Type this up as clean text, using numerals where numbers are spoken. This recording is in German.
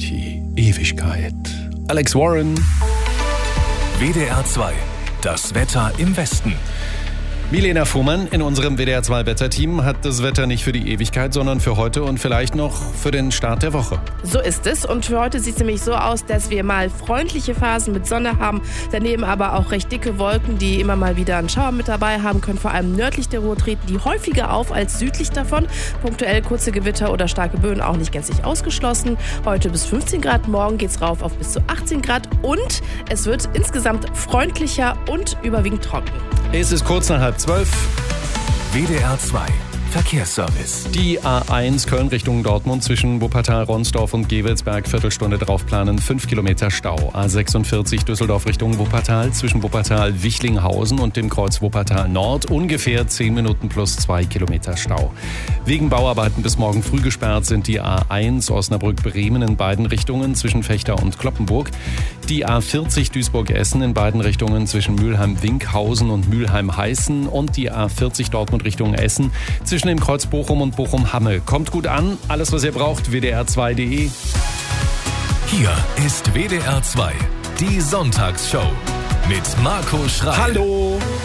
Eternity, Ewigkeit. Alex Warren. WDR 2, das Wetter im Westen. Milena Fuhrmann in unserem WDR 2 Wetterteam hat das Wetter nicht für die Ewigkeit, sondern für heute und vielleicht noch für den Start der Woche. So ist es. Und für heute sieht es nämlich so aus, dass wir mal freundliche Phasen mit Sonne haben. Daneben aber auch recht dicke Wolken, die immer mal wieder einen Schauer mit dabei haben können. Vor allem nördlich der Ruhr treten die häufiger auf als südlich davon. Punktuell kurze Gewitter oder starke Böen auch nicht gänzlich ausgeschlossen. Heute bis 15 Grad, morgen geht's rauf auf bis zu 18 Grad. Und es wird insgesamt freundlicher und überwiegend trocken. Es ist kurz nach 11:30. WDR 2, Verkehrsservice. Die A1 Köln Richtung Dortmund zwischen Wuppertal, Ronsdorf und Gevelsberg, Viertelstunde drauf planen, 5 Kilometer Stau. A46 Düsseldorf Richtung Wuppertal zwischen Wuppertal Wichlinghausen und dem Kreuz Wuppertal Nord, ungefähr 10 Minuten plus 2 Kilometer Stau. Wegen Bauarbeiten bis morgen früh gesperrt sind die A1 Osnabrück-Bremen in beiden Richtungen zwischen Fechter und Kloppenburg, die A40 Duisburg-Essen in beiden Richtungen zwischen Mülheim-Winkhausen und Mülheim-Heißen und die A40 Dortmund Richtung Essen zwischen dem Kreuz Bochum und Bochum-Hamme. Kommt gut an, alles was ihr braucht, wdr2.de. Hier ist WDR 2, die Sonntagsshow mit Marco Schreil. Hallo!